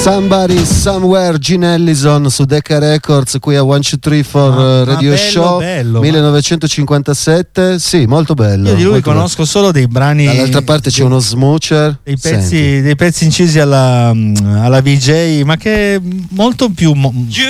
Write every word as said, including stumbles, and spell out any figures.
Somebody Somewhere, Gene Ellison su Decca Records, qui a one two three for ah, Radio bello, Show bello, millenovecentocinquantasette. Sì, molto bello. Io di lui molto conosco bello. solo dei brani. Dall'altra parte c'è dei, uno smoocher. Dei pezzi, dei pezzi incisi alla, alla V J, ma che molto più mo-